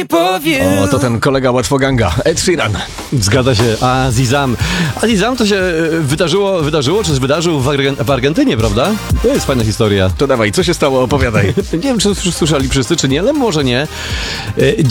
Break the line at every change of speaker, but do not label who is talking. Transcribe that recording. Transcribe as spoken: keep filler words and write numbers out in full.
O, to ten kolega łatwoganga, Ed Sheeran.
Zgadza się, Azizam. Azizam to się e, wydarzyło, wydarzyło, czy wydarzył w, Argen- w Argentynie, prawda? To jest fajna historia.
To dawaj, co się stało, opowiadaj.
Nie wiem, czy słyszeli wszyscy, czy nie, ale może nie. E,